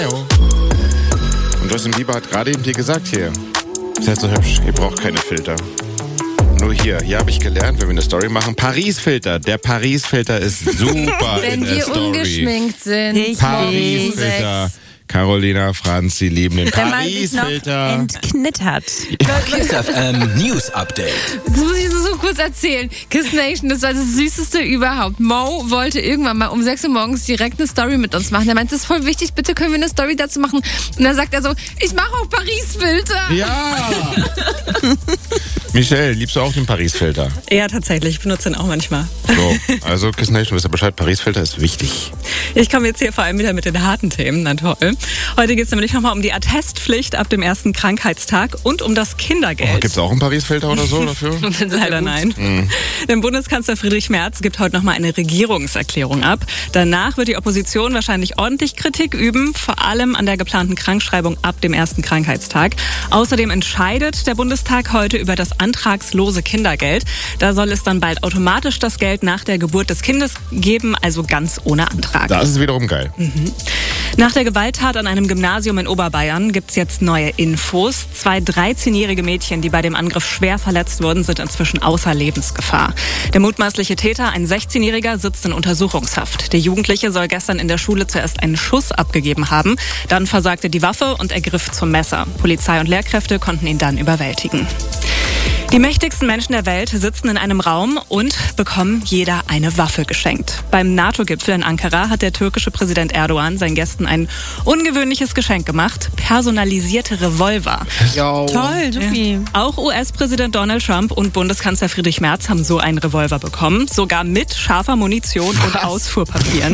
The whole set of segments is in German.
Und Justin Bieber hat gerade eben dir gesagt, hier, seid so hübsch, ihr braucht keine Filter. Nur hier habe ich gelernt, wenn wir eine Story machen, Paris-Filter. Der Paris-Filter ist super in der Story. Wenn wir ungeschminkt sind. Paris-Filter. Carolina, Franz, sie lieben den Paris-Filter. Entknittert. Kiss FM News Update. Das muss ich so kurz erzählen. Kiss Nation, das war das Süßeste überhaupt. Mo wollte irgendwann mal um 6 Uhr morgens direkt eine Story mit uns machen. Er meinte, das ist voll wichtig, bitte können wir eine Story dazu machen. Und dann sagt er so, ich mache auch Paris-Filter. Ja! Michelle, liebst du auch den Paris-Filter? Ja, tatsächlich. Ich benutze den auch manchmal. So, also Kiss Nation, wisst ihr Bescheid, Paris-Filter ist wichtig. Ich komme jetzt hier vor allem wieder mit den harten Themen. Na toll. Heute geht es nämlich nochmal um die Attestpflicht ab dem ersten Krankheitstag und um das Kindergeld. Oh, gibt es auch einen Paris-Filter oder so dafür? Leider nein. Denn Bundeskanzler Friedrich Merz gibt heute nochmal eine Regierungserklärung ab. Danach wird die Opposition wahrscheinlich ordentlich Kritik üben, vor allem an der geplanten Krankschreibung ab dem ersten Krankheitstag. Außerdem entscheidet der Bundestag heute über das antragslose Kindergeld. Da soll es dann bald automatisch das Geld nach der Geburt des Kindes geben, also ganz ohne Antrag. Das ist wiederum geil. Nach der Gewalttat an einem Gymnasium in Oberbayern gibt es jetzt neue Infos. 2 13-jährige Mädchen, die bei dem Angriff schwer verletzt wurden, sind inzwischen außer Lebensgefahr. Der mutmaßliche Täter, ein 16-Jähriger, sitzt in Untersuchungshaft. Der Jugendliche soll gestern in der Schule zuerst einen Schuss abgegeben haben. Dann versagte die Waffe und er griff zum Messer. Polizei und Lehrkräfte konnten ihn dann überwältigen. Die mächtigsten Menschen der Welt sitzen in einem Raum und bekommen jeder eine Waffe geschenkt. Beim NATO-Gipfel in Ankara hat der türkische Präsident Erdogan seinen Gästen ein ungewöhnliches Geschenk gemacht. Personalisierte Revolver. Toll, supi. Ja. Auch US-Präsident Donald Trump und Bundeskanzler Friedrich Merz haben so einen Revolver bekommen. Sogar mit scharfer Munition und Ausfuhrpapieren.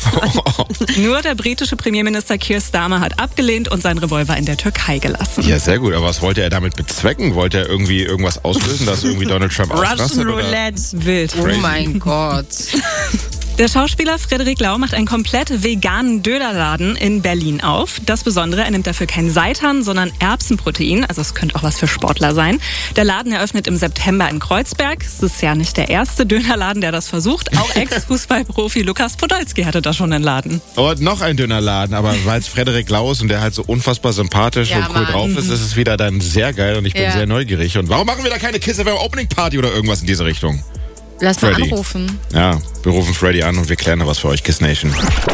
Was? Nur der britische Premierminister Keir Starmer hat abgelehnt und seinen Revolver in der Türkei gelassen. Ja, sehr gut. Aber was wollte er damit bezwecken? Wollte er irgendwie irgendwas auslösen, dass irgendwie Donald Trump ausrastet? Russian Roulette. Wild. Oh mein Gott. Der Schauspieler Frederik Lau macht einen komplett veganen Dönerladen in Berlin auf. Das Besondere, er nimmt dafür kein Seitan, sondern Erbsenprotein. Also es könnte auch was für Sportler sein. Der Laden eröffnet im September in Kreuzberg. Es ist ja nicht der erste Dönerladen, der das versucht. Auch Ex-Fußballprofi Lukas Podolski hatte da schon einen Laden. Und noch ein Dönerladen, aber weil es Frederik Lau ist und der halt so unfassbar sympathisch und cool drauf ist, ist es wieder dann sehr geil und ich bin sehr neugierig. Und warum machen wir da keine Kiss FM Opening Party oder irgendwas in diese Richtung? Lass mal Freddy. anrufen. Ja, wir rufen Freddy an und wir klären da was für euch, Kiss Nation.